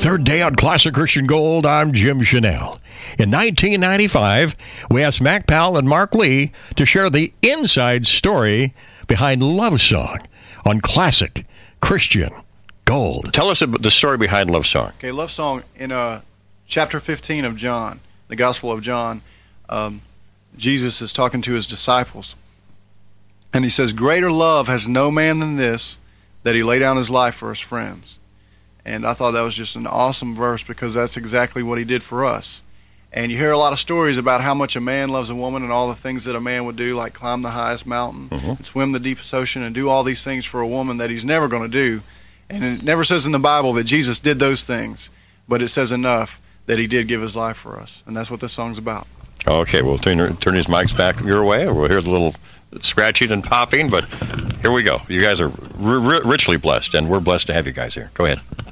Third day on Classic Christian Gold, I'm Jim Chanel. In 1995, we asked Mac Powell and Mark Lee to share the inside story behind Love Song on Classic Christian Gold. Tell us about the story behind Love Song. Okay, Love Song, in chapter 15 of John, the Gospel of John, Jesus is talking to his disciples. And he says, "Greater love has no man than this, that he lay down his life for his friends." And I thought that was just an awesome verse, because that's exactly what he did for us. And you hear a lot of stories about how much a man loves a woman and all the things that a man would do, like climb the highest mountain, and swim the deepest ocean, and do all these things for a woman that he's never going to do. And it never says in the Bible that Jesus did those things, but it says enough that he did give his life for us. And that's what this song's about. Okay, we'll turn his mics back your way. We'll hear the little scratching and popping, but here we go. You guys are richly blessed, and we're blessed to have you guys here. Go ahead.